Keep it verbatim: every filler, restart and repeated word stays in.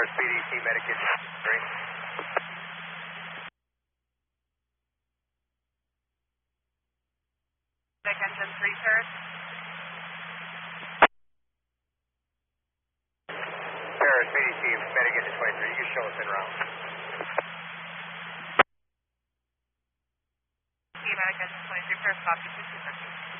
Paris P D C Medicaid three. Engine three, Paris. Paris P D C Medicaid twenty-three, you can show us in route. Medicaid twenty-three, Paris, copy, two two.